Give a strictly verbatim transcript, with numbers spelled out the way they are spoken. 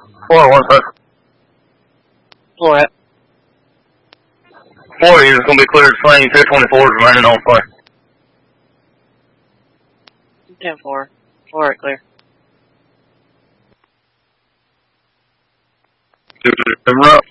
Four, one five. Four at. Four is going to be cleared. Flying two twenty-four is remaining on fire. ten four. Four at clear. Two seven up.